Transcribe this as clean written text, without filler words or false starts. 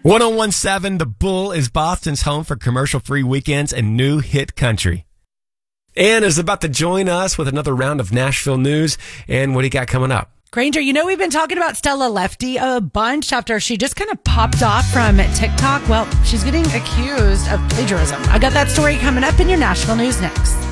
1017 The Bull is Boston's home for commercial-free weekends and new hit country. Ann is about to join us with another round of Nashville news. And what do you got coming up? Granger, we've been talking about Stella Lefty a bunch after she just kind of popped off from TikTok. Well, she's getting accused of plagiarism. I got that story coming up in your Nashville news next.